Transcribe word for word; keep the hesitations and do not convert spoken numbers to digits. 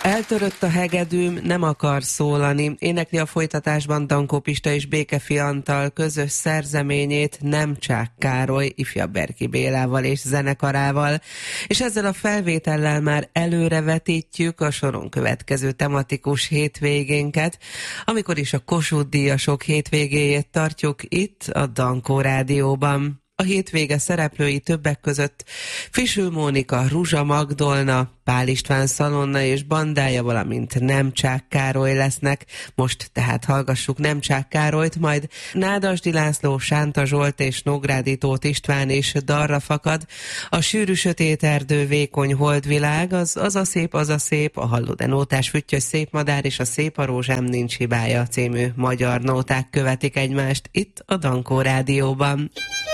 Eltörött a hegedűm, nem akar szólani. Énekli a folytatásban Dankó Pista és Békefi Antal közös szerzeményét Nemcsák Károly ifjabb Berki Bélával és zenekarával. És ezzel a felvétellel már előrevetítjük a soron következő tematikus hétvégénket, amikor is a Kossuth-díjasok hétvégéjét tartjuk itt a Dankó Rádióban. A hétvége szereplői többek között Fisül Mónika, Ruzsa Magdolna, Pál István Szalonna és bandája, valamint Nemcsák Károly lesznek. Most tehát hallgassuk Nemcsák Károlyt, majd Nádasdy László, Sánta Zsolt és Nógrádi Tóth István is dalra fakad. A sűrű sötét erdő, vékony holdvilág, az az a szép, az a szép, a halló-e nótás füttyös szép madár és a szép a rózsám nincs hibája című magyar nóták követik egymást itt a Dankó Rádióban.